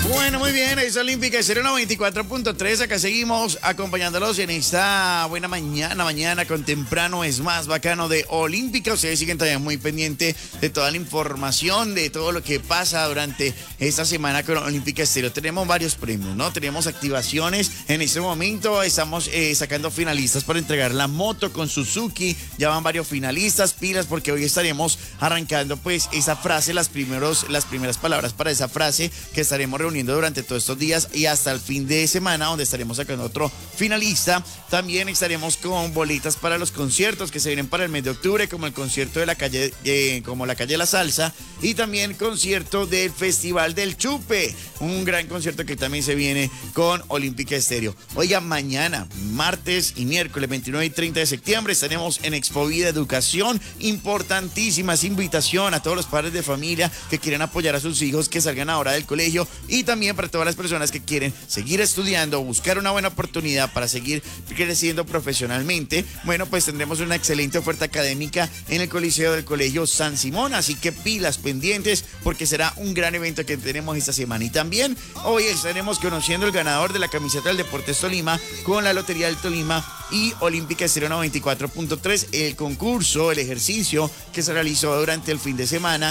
Bueno, muy bien, es Olímpica Estéreo 94.3. Acá seguimos acompañándolos en esta buena mañana con temprano es más bacano de Olímpica. Ustedes siguen también muy pendientes de toda la información, de todo lo que pasa durante esta semana con Olímpica Estéreo. Tenemos varios premios, ¿no? Tenemos activaciones. En este momento estamos sacando finalistas para entregar la moto con Suzuki. Ya van varios finalistas, pilas, porque hoy estaremos arrancando pues esa frase, las primeras palabras para esa frase que estaremos reuniendo durante todos estos días y hasta el fin de semana, donde estaremos sacando otro finalista. También estaremos con boletas para los conciertos que se vienen para el mes de octubre, como el concierto de la calle, como la calle de la Salsa, y también concierto del Festival del Chupe, un gran concierto que también se viene con Olímpica Estéreo. Oiga, mañana, martes y miércoles 29 y 30 de septiembre estaremos en Expovida Educación. Importantísimas invitación a todos los padres de familia que quieren apoyar a sus hijos que salgan ahora del colegio, y también para todas las personas que quieren seguir estudiando, buscar una buena oportunidad para seguir creciendo profesionalmente. Bueno, pues tendremos una excelente oferta académica en el Coliseo del Colegio San Simón, así que pilas pendientes porque será un gran evento que tenemos esta semana. Y también hoy estaremos conociendo el ganador de la camiseta del Deportes Tolima con la Lotería del Tolima y Olímpica Estéreo 94.3, el concurso, el ejercicio que se realizó durante el fin de semana,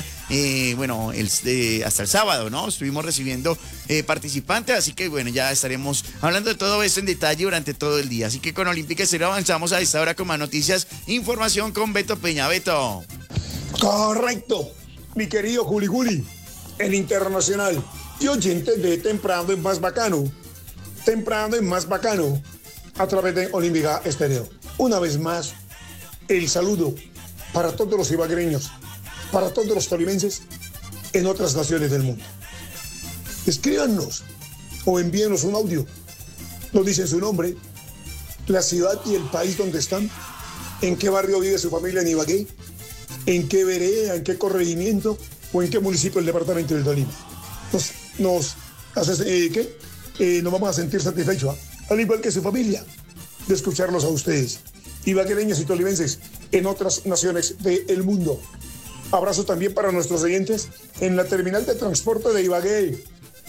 hasta el sábado, ¿no? Estuvimos recibiendo participantes, así que bueno, ya estaremos hablando de todo esto en detalle durante todo el día. Así que con Olímpica Estéreo avanzamos a esta hora con más noticias, información con Beto Peña. Beto. Correcto, mi querido Juli, el internacional y oyentes de Temprano es más bacano. Temprano es más bacano a través de Olímpica Estéreo. Una vez más, el saludo para todos los ibaguereños, para todos los tolimenses en otras naciones del mundo. Escríbanos o envíenos un audio. Nos dicen su nombre, la ciudad y el país donde están, en qué barrio vive su familia en Ibagué, en qué vereda, en qué corregimiento o en qué municipio del departamento del Tolima. Nos vamos a sentir satisfechos, al igual que su familia, de escucharlos a ustedes, ibaguereños y tolimenses en otras naciones del mundo. Abrazo también para nuestros oyentes en la terminal de transporte de Ibagué.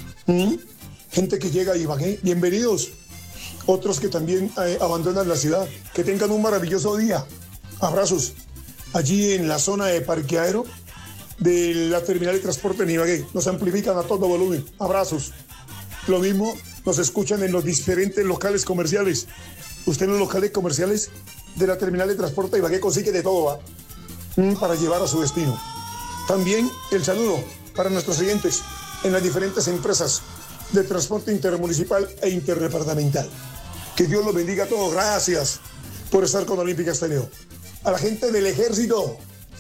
Gente que llega a Ibagué, bienvenidos. Otros que también abandonan la ciudad, que tengan un maravilloso día. Abrazos. Allí en la zona de parqueadero de la terminal de transporte en Ibagué, nos amplifican a todo volumen. Abrazos. Lo mismo nos escuchan en los diferentes locales comerciales. Usted en los locales comerciales de la terminal de transporte de Ibagué consigue de todo, ¿va? Para llevar a su destino. También el saludo para nuestros oyentes en las diferentes empresas de transporte intermunicipal e interdepartamental. Que Dios los bendiga a todos. Gracias por estar con Olímpica Estéreo. A la gente del ejército,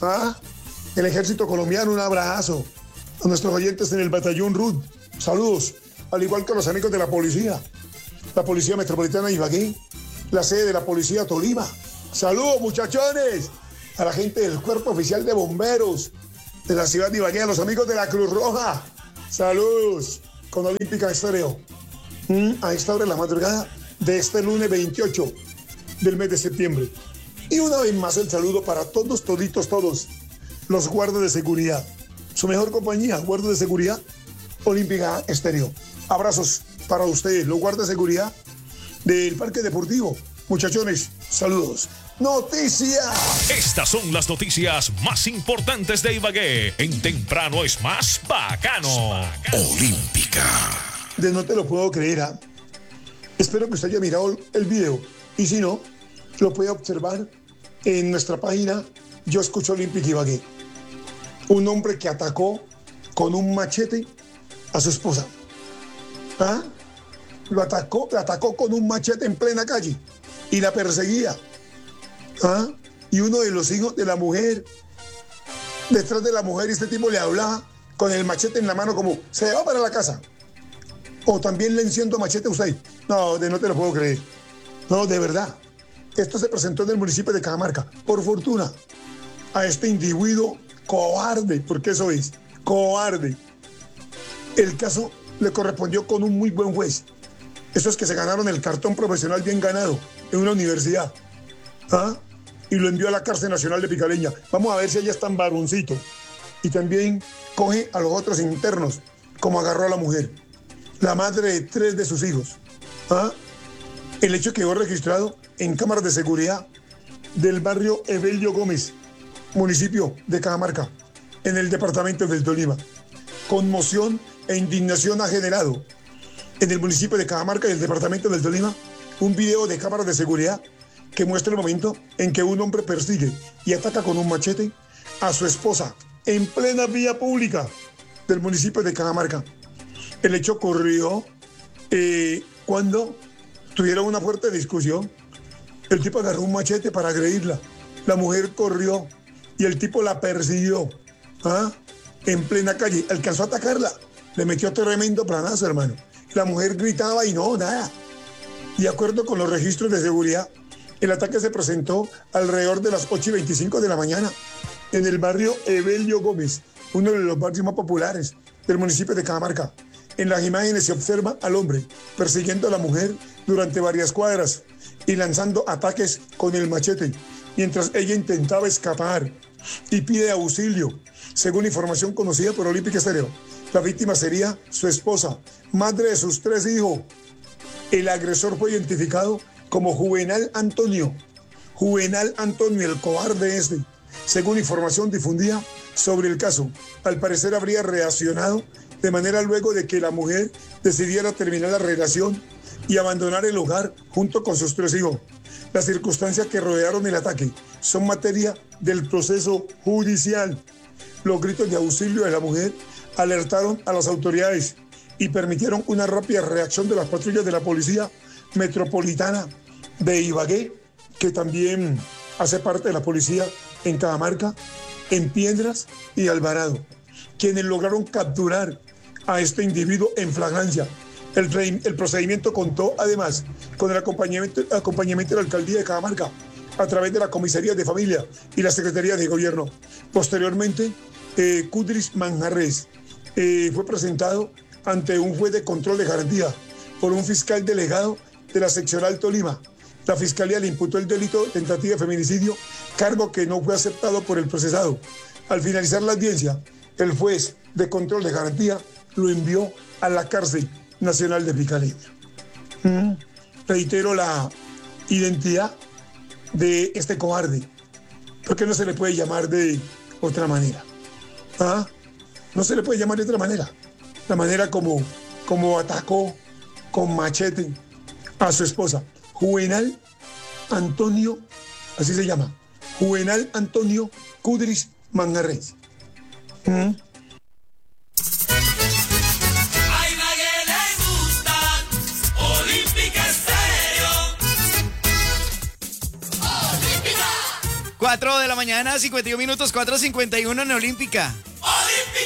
el ejército colombiano, un abrazo. A nuestros oyentes en el batallón RUT, saludos. Al igual que a los amigos de la Policía Metropolitana de Ibagué, la sede de la Policía Tolima. Saludos, muchachones. A la gente del Cuerpo Oficial de Bomberos de la ciudad de Ibagué, a los amigos de la Cruz Roja. Saludos con Olímpica Estéreo. A esta hora de la madrugada de este lunes 28 del mes de septiembre. Y una vez más el saludo para todos, todos, los guardas de seguridad. Su mejor compañía, guardas de seguridad, Olímpica Estéreo. Abrazos para ustedes, los guardas de seguridad del Parque Deportivo. Muchachones, saludos. ¡Noticias! Estas son las noticias más importantes de Ibagué. En Temprano es más bacano. Olímpica. No te lo puedo creer, Espero que usted haya mirado el video. Y si no, lo puede observar en nuestra página Yo Escucho Olímpica Ibagué. Un hombre que atacó con un machete a su esposa. La atacó con un machete en plena calle y la perseguía. Y uno de los hijos de la mujer, detrás de la mujer, y este tipo le hablaba con el machete en la mano como, se va para la casa. O también le enciendo machete a usted. No te lo puedo creer. No, de verdad. Esto se presentó en el municipio de Cajamarca. Por fortuna, a este individuo cobarde, porque eso es, cobarde, el caso le correspondió con un muy buen juez. Esos que se ganaron el cartón profesional bien ganado en una universidad. Y lo envió a la cárcel nacional de Picaleña. Vamos a ver si ella es tan varoncito. Y también coge a los otros internos, como agarró a la mujer. la madre de 3 de sus hijos. ¿Ah? El hecho quedó registrado en cámaras de seguridad del barrio Evelio Gómez, municipio de Cajamarca, en el departamento del Tolima. Conmoción e indignación ha generado en el municipio de Cajamarca y el departamento del Tolima un video de cámaras de seguridad que muestra el momento en que un hombre persigue y ataca con un machete a su esposa en plena vía pública del municipio de Cajamarca. El hecho ocurrió cuando tuvieron una fuerte discusión. El tipo agarró un machete para agredirla. La mujer corrió y el tipo la persiguió en plena calle. Alcanzó a atacarla. Le metió tremendo planazo, hermano. La mujer gritaba y no, nada. De acuerdo con los registros de seguridad, el ataque se presentó alrededor de las 8:25 de la mañana en el barrio Evelio Gómez, uno de los barrios más populares del municipio de Cajamarca. En las imágenes se observa al hombre persiguiendo a la mujer durante varias cuadras y lanzando ataques con el machete, mientras ella intentaba escapar y pide auxilio. Según información conocida por Olímpica Estéreo, la víctima sería su esposa, madre de sus 3 hijos. El agresor fue identificado como Juvenal Antonio. Juvenal Antonio, el cobarde este. Según información difundida sobre el caso, al parecer habría reaccionado de manera luego de que la mujer decidiera terminar la relación y abandonar el hogar junto con sus 3 hijos. Las circunstancias que rodearon el ataque son materia del proceso judicial. Los gritos de auxilio de la mujer alertaron a las autoridades y permitieron una rápida reacción de las patrullas de la Policía Metropolitana de Ibagué, que también hace parte de la policía en Cajamarca, en Piedras y Alvarado, quienes lograron capturar a este individuo en flagrancia. El procedimiento contó además con el acompañamiento de la Alcaldía de Cajamarca a través de la Comisaría de Familia y la Secretaría de Gobierno. Posteriormente, Kudris Manjarres fue presentado ante un juez de control de garantía por un fiscal delegado de la seccional Tolima. La Fiscalía le imputó el delito de tentativa de feminicidio, cargo que no fue aceptado por el procesado. Al finalizar la audiencia, el juez de control de garantía lo envió a la cárcel nacional de Picaleña. Reitero la identidad de este cobarde, porque no se le puede llamar de otra manera. No se le puede llamar de otra manera. La manera como atacó con machete a su esposa. Juvenal Antonio, así se llama, Juvenal Antonio Kudris Manjarres. A Ibagué le gusta Olímpica Estéreo. Olímpica. 4 de la mañana, 51 minutos, 4:51 en Olímpica. Olímpica.